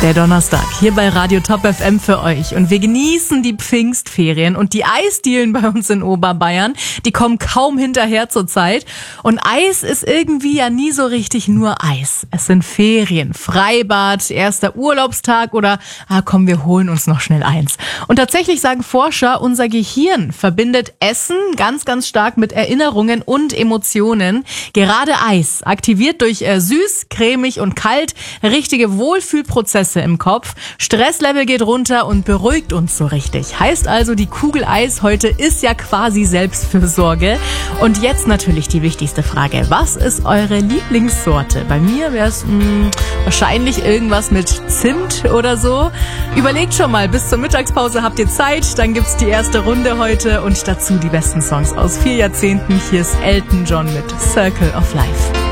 Der Donnerstag hier bei Radio Top FM für euch. Und wir genießen die Pfingstferien und die Eisdielen bei uns in Oberbayern, die kommen kaum hinterher zur Zeit. Und Eis ist irgendwie ja nie so richtig nur Eis. Es sind Ferien, Freibad, erster Urlaubstag oder komm, wir holen uns noch schnell eins. Und tatsächlich sagen Forscher, unser Gehirn verbindet Essen ganz, ganz stark mit Erinnerungen und Emotionen. Gerade Eis aktiviert durch süß, cremig und kalt richtige Wohlfühlprozesse im Kopf. Stresslevel geht runter und beruhigt uns so richtig. Heißt also, die Kugel Eis heute ist ja quasi Selbstfürsorge. Und jetzt natürlich die wichtigste Frage. Was ist eure Lieblingssorte? Bei mir wäre es wahrscheinlich irgendwas mit Zimt oder so. Überlegt schon mal, bis zur Mittagspause habt ihr Zeit. Dann gibt's die erste Runde heute und dazu die besten Songs aus 4 Jahrzehnten. Hier ist Elton John mit Circle of Life.